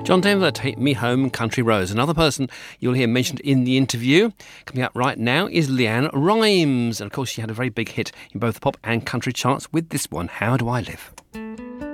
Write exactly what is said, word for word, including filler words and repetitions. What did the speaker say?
John Denver, Take Me Home, Country Roads. Another person you'll hear mentioned in the interview coming up right now is Leanne Rimes. And of course, she had a very big hit in both the pop and country charts with this one, How Do I Live?